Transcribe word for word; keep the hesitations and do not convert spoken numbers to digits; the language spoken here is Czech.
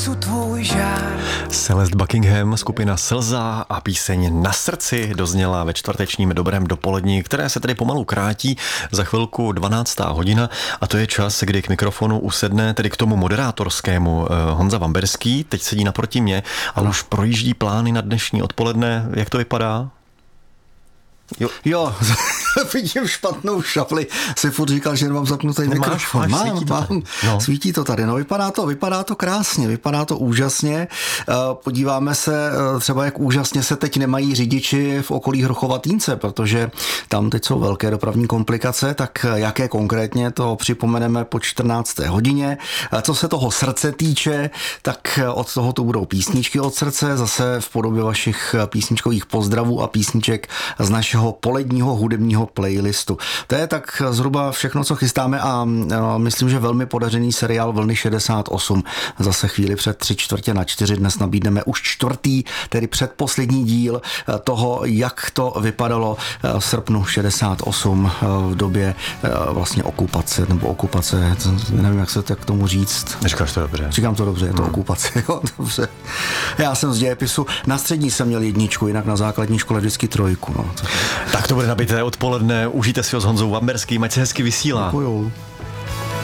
Celeste Buckingham, skupina Slza a píseň Na srdci dozněla ve čtvrtečním dobrém dopolední, které se tedy pomalu krátí, za chvilku dvanáctá hodina a to je čas, kdy k mikrofonu usedne, tedy k tomu moderátorskému, Honza Vamberský, teď sedí naproti mě a už projíždí plány na dnešní odpoledne. Jak to vypadá? Jo, jo. Vidím špatnou šafli. Si furt říkal, že mám zapnutý mikrofon. Máš, mám, svítí to mám. tady. No. Svítí to tady. No, vypadá to, vypadá to krásně, vypadá to úžasně. Podíváme se třeba, jak úžasně se teď nemají řidiči v okolí Hrochovatýnce, protože tam teď jsou velké dopravní komplikace, tak jaké konkrétně, to připomeneme po čtrnácté hodině. Co se toho srdce týče, tak od toho tu budou písničky od srdce, zase v podobě vašich písničkových pozdravů a písniček z našeho poledního hudebního playlistu. To je tak zhruba všechno, co chystáme a myslím, že velmi podařený seriál Vlny šedesát osm. Zase chvíli před tři čtvrtě na čtyři dnes nabídneme už čtvrtý, tedy předposlední díl toho, jak to vypadalo v srpnu šedesát osm v době vlastně okupace, nebo okupace, nevím, jak se tak k tomu říct. Říkáš to dobře. Říkám to dobře, je to hmm. okupace, jo, dobře. Já jsem z dějepisu, na střední jsem měl jedničku, jinak na základní škole vždycky trojku, no. Tak to bude nabité odpoledne, užijte si ho s Honzou Vamberským, ať se hezky vysílá. Děkuju.